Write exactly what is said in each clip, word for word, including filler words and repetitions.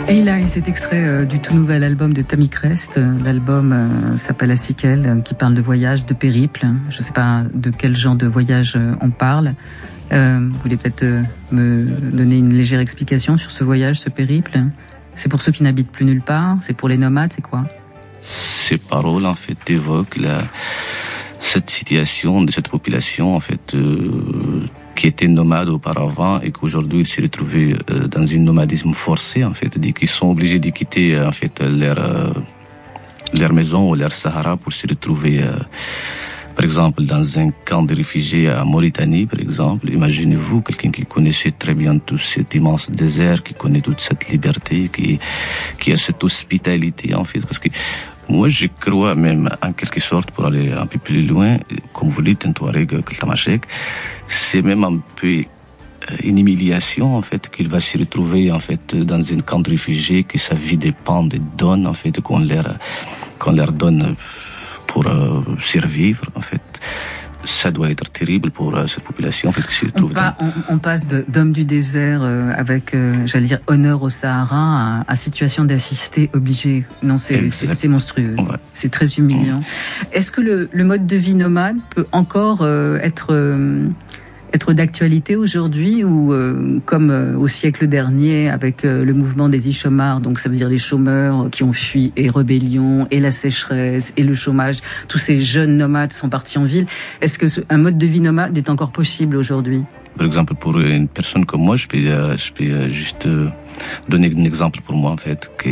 Eila et cet extrait euh, du tout nouvel album de Tommy Crest. L'album euh, s'appelle La Siquelle, euh, qui parle de voyage, de périple. Je ne sais pas de quel genre de voyage euh, on parle. Euh, vous voulez peut-être euh, me donner une légère explication sur ce voyage, ce périple? C'est pour ceux qui n'habitent plus nulle part? C'est pour les nomades? C'est quoi? Ces paroles, en fait, évoquent la, cette situation de cette population, en fait, euh, qui était nomade auparavant et qu'aujourd'hui ils s'est retrouvés euh, dans un nomadisme forcé, en fait, et qu'ils sont obligés de quitter, en fait, leur, euh, leur maison ou leur Sahara pour se retrouver, euh, par exemple, dans un camp de réfugiés à Mauritanie, par exemple. Imaginez-vous quelqu'un qui connaissait très bien tout cet immense désert, qui connaît toute cette liberté, qui, qui a cette hospitalité, en fait, parce que moi, je crois même, en quelque sorte, pour aller un peu plus loin, comme vous dites, un Touareg, Keltamachek, c'est même un peu une humiliation, en fait, qu'il va se retrouver, en fait, dans un camp de réfugiés, que sa vie dépend des dons, en fait, qu'on leur, qu'on leur donne pour euh, survivre, en fait. Ça doit être terrible pour euh, cette population, parce que se trouve on, pa- dans... on, on passe de, d'homme du désert euh, avec, euh, j'allais dire, honneur au Sahara à, à situation d'assisté obligé. Non, c'est, c'est, c'est monstrueux. Ouais. C'est très humiliant. Ouais. Est-ce que le, le mode de vie nomade peut encore euh, être euh, être d'actualité aujourd'hui ou euh, comme euh, au siècle dernier avec euh, le mouvement des Ishomars, donc ça veut dire les chômeurs qui ont fui et rébellion et la sécheresse et le chômage, tous ces jeunes nomades sont partis en ville. Est-ce que ce, un mode de vie nomade est encore possible aujourd'hui? Par exemple, pour une personne comme moi, je peux, euh, je peux euh, juste euh, donner un exemple pour moi, en fait, que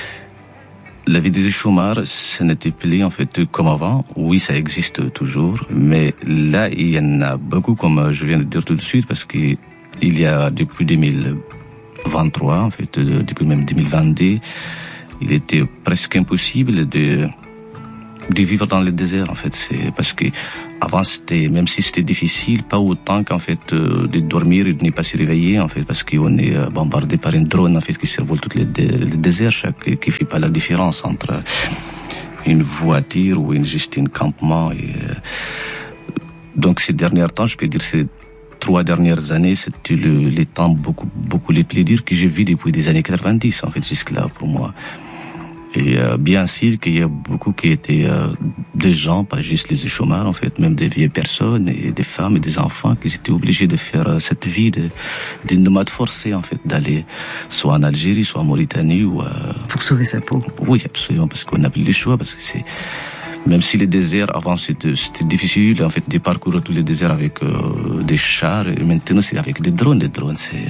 la vie des chômeurs, ce n'était plus, en fait, comme avant. Oui, ça existe toujours. Mais là, il y en a beaucoup, comme je viens de dire tout de suite, parce que il y a, depuis deux mille vingt-trois, en fait, depuis même deux mille vingt-deux, il était presque impossible de, de vivre dans le désert, en fait. C'est parce que avant, c'était, même si c'était difficile, pas autant qu'en fait, euh, de dormir et de ne pas se réveiller, en fait, parce qu'on est euh, bombardé par un drone, en fait, qui survole tout le, dé- le désert, chaque, qui fait pas la différence entre une voiture ou une, juste un campement. Et, euh, donc, ces derniers temps, je peux dire, ces trois dernières années, c'était le, les temps beaucoup, beaucoup les plus durs que j'ai vus depuis les années quatre-vingt-dix, en fait, jusque-là, pour moi. Et euh, bien sûr qu'il y a beaucoup qui étaient euh, des gens, pas juste les chômeurs, en fait, même des vieilles personnes et des femmes et des enfants qui étaient obligés de faire euh, cette vie de, de nomade forcé, en fait, d'aller soit en Algérie, soit en Mauritanie ou... Euh, pour sauver sa peau. Oui, absolument, parce qu'on n'a plus le choix, parce que c'est... Même si les déserts, avant, c'était, c'était difficile, en fait, de parcourir tous les déserts avec euh, des chars, et maintenant, c'est avec des drones. Des drones, c'est...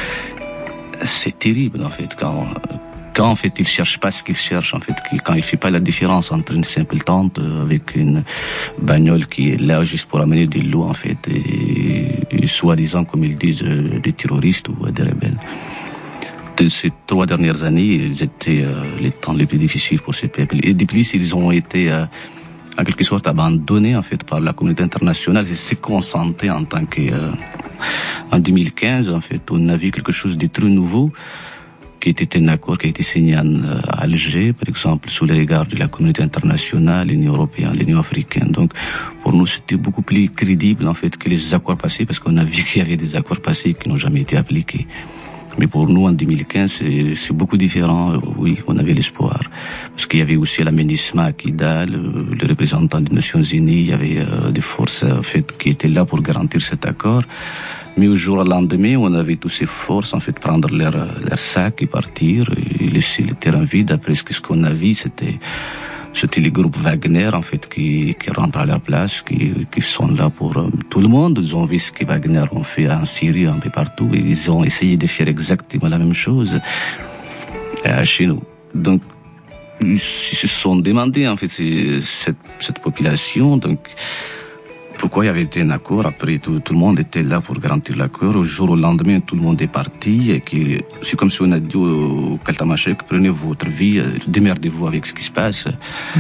C'est terrible, en fait, quand... Quand en fait il cherche pas ce qu'il cherche, en fait, quand il fait pas la différence entre une simple tente avec une bagnole qui est là juste pour amener de l'eau, en fait, et, et soi-disant, comme ils disent, des terroristes ou des rebelles. De ces trois dernières années, ils étaient euh, les temps les plus difficiles pour ces peuples. Et de plus, ils ont été euh, en quelque sorte abandonnés, en fait, par la communauté internationale. C'est ce qu'on sentait en tant que euh, en deux mille quinze, en fait, on a vu quelque chose de très nouveau, qui était un accord qui a été signé à Alger, par exemple, sous les regards de la communauté internationale, l'Union européenne, l'Union africaine. Donc, pour nous, c'était beaucoup plus crédible, en fait, que les accords passés, parce qu'on a vu qu'il y avait des accords passés qui n'ont jamais été appliqués. Mais pour nous, en deux mille quinze, c'est, c'est beaucoup différent. Oui, on avait l'espoir. Parce qu'il y avait aussi la MINUSMA à Kidal, le, le représentant des Nations Unies, il y avait euh, des forces, en fait, qui étaient là pour garantir cet accord. Mais au jour au lendemain, on avait toutes ces forces, en fait, prendre leur, leur sac et partir, et laisser le terrain vide. Après ce qu'on a vu, c'était, c'était les groupes Wagner, en fait, qui, qui rentrent à leur place, qui, qui sont là pour euh, tout le monde. Ils ont vu ce que Wagner ont fait en Syrie, un peu partout, et ils ont essayé de faire exactement la même chose euh, chez nous. Donc, ils se sont demandé, en fait, cette, cette population, donc, pourquoi il y avait été un accord. Après, tout, tout le monde était là pour garantir l'accord. Au jour au lendemain, tout le monde est parti. Et qui, c'est comme si on a dit au Keltamachek, prenez votre vie, démerdez-vous avec ce qui se passe. Mm.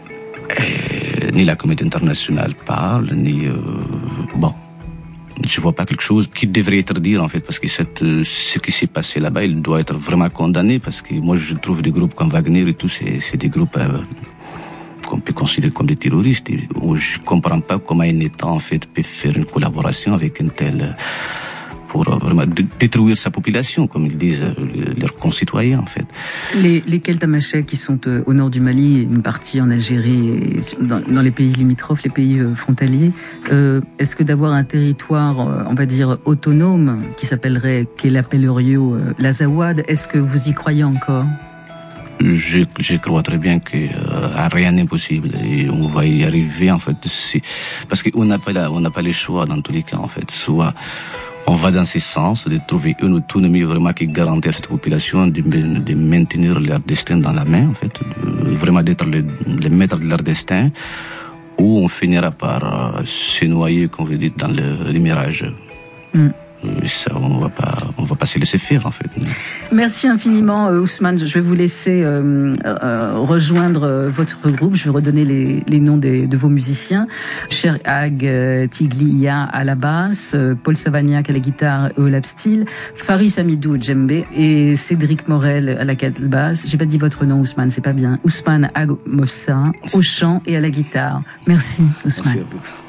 Et, ni la communauté internationale parle, ni... Euh, bon, je vois pas quelque chose qui devrait être dit, en fait, parce que cette, ce qui s'est passé là-bas, il doit être vraiment condamné, parce que moi, je trouve des groupes comme Wagner et tout, c'est, c'est des groupes... Euh, qu'on peut considérer comme des terroristes, où je comprends pas comment un État, en fait, peut faire une collaboration avec un tel, pour vraiment détruire sa population, comme ils disent leurs concitoyens en fait. Les, les Keltamachais qui sont au nord du Mali, une partie en Algérie, et dans, dans les pays limitrophes, les pays frontaliers, euh, est-ce que d'avoir un territoire, on va dire autonome, qui s'appellerait Kelapelerio, l'Azawad, est-ce que vous y croyez encore? Je, je crois très bien que euh, rien n'est possible et on va y arriver en fait, si, parce qu'on n'a pas la, on n'a pas le choix dans tous les cas en fait. Soit on va dans ce sens de trouver une autonomie vraiment qui garantit à cette population de, de maintenir leur destin dans la main en fait, de, vraiment d'être les, les maîtres de leur destin, ou on finira par euh, se noyer, comme vous dites, dans le, le mirage. Mm. Ça, on va pas, on va pas se laisser faire en fait. Merci infiniment, Ousmane. Je vais vous laisser euh, euh, rejoindre votre groupe. Je vais redonner les, les noms des, de vos musiciens. Cher Ag euh, Tiglia à la basse, euh, Paul Savagnac à la guitare et au lap steel, Faris Amidou au djembé et Cédric Morel à la basse. J'ai pas dit votre nom, Ousmane, c'est pas bien. Ousmane Ag Mossa au chant et à la guitare. Merci, Ousmane. Merci à vous.